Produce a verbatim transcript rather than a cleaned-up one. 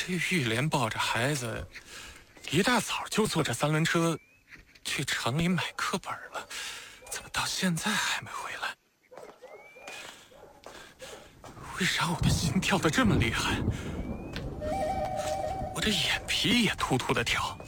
这玉莲抱着孩子，一大早就坐着三轮车去城里买课本了，怎么到现在还没回来？为啥我的心跳得这么厉害？我这眼皮也突突的跳。